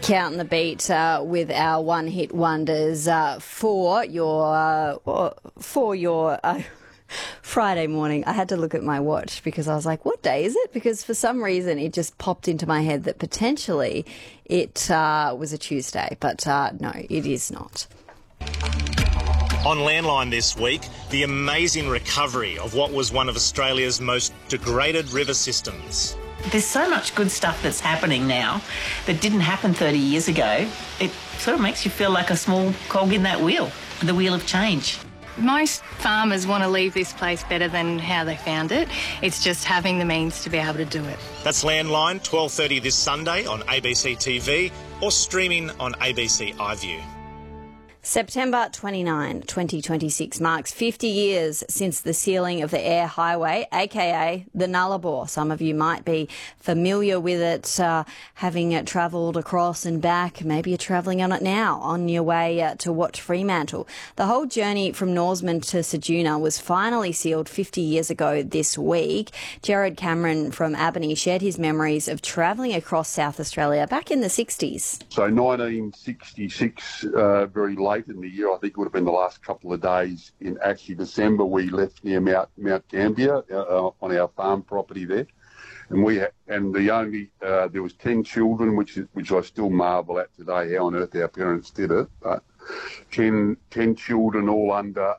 Counting the beat with our one-hit wonders for your Friday morning. I had to look at my watch because I was like, what day is it? Because for some reason it just popped into my head that potentially it was a Tuesday, but no, it is not. On Landline this week, the amazing recovery of what was one of Australia's most degraded river systems. There's so much good stuff that's happening now that didn't happen 30 years ago. It sort of makes you feel like a small cog in that wheel, the wheel of change. Most farmers want to leave this place better than how they found it. It's just having the means to be able to do it. That's Landline, 12:30 this Sunday on ABC TV or streaming on ABC iView. September 29, 2026 marks 50 years since the sealing of the Eyre Highway, aka the Nullarbor. Some of you might be familiar with it, having travelled across and back. Maybe you're travelling on it now on your way to watch Fremantle. The whole journey from Norseman to Ceduna was finally sealed 50 years ago this week. Jared Cameron from Albany shared his memories of travelling across South Australia back in the 60s. So 1966, very late in the year, I think it would have been the last couple of days in actually December, we left near Mount Gambier on our farm property there, and there was 10 children, which I still marvel at today how on earth our parents did it. But 10 children, all under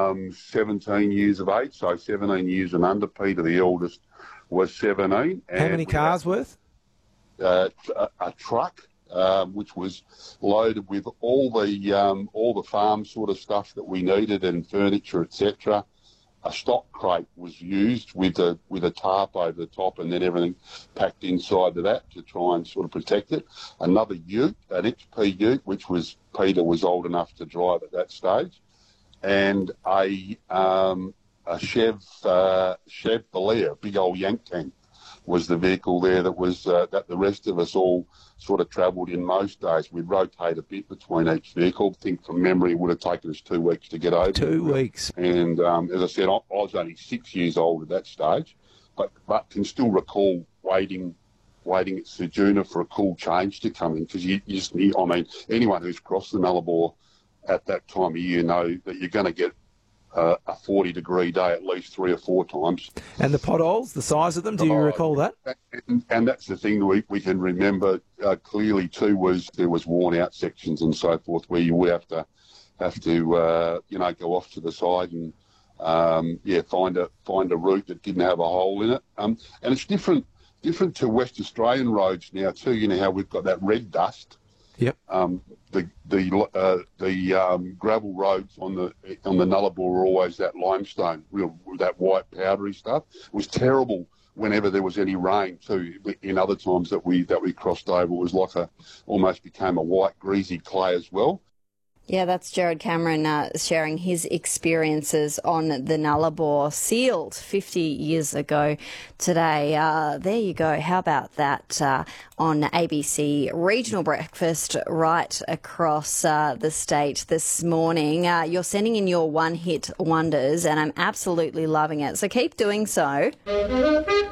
17 years of age, so 17 years and under. Peter, the eldest, was 17. How many cars worth? A truck. Which was loaded with all the farm sort of stuff that we needed and furniture, etc. A stock crate was used with a tarp over the top, and then everything packed inside of that to try and sort of protect it. Another ute, an XP ute, which was Peter was old enough to drive at that stage, and a Chevrolet, a big old yank tank, was the vehicle there that was that the rest of us all sort of travelled in most days. We'd rotate a bit between each vehicle. I think from memory it would have taken us 2 weeks to get over. 2 weeks. And as I said, I was only 6 years old at that stage, but can still recall waiting at Ceduna for a cool change to come in, because you just need, I mean, anyone who's crossed the Nullarbor at that time of year know that you're going to get a 40-degree day at least 3 or 4 times. And the potholes, the size of them, do you recall that? And that's the thing we can remember clearly too, was there was worn-out sections and so forth where you would have to go off to the side and find a route that didn't have a hole in it. And it's different to West Australian roads now too. You know how we've got that red dust. Yep. The gravel roads on the Nullarbor were always that limestone, that white powdery stuff. It was terrible whenever there was any rain too. In other times that we crossed over, it was like almost became a white greasy clay as well. Yeah, that's Jared Cameron sharing his experiences on the Nullarbor, sealed 50 years ago today. There you go. How about that on ABC Regional Breakfast right across the state this morning. You're sending in your one-hit wonders, and I'm absolutely loving it. So keep doing so.